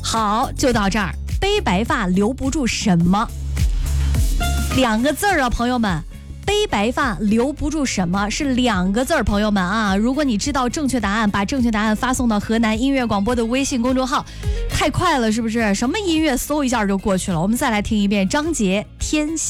好，就到这儿。背白发留不住什么？2个字儿啊，朋友们。背白发留不住什么是2个字儿，朋友们啊！如果你知道正确答案，把正确答案发送到河南音乐广播的微信公众号。太快了，是不是？什么音乐搜一下就过去了。我们再来听一遍张杰《天下》。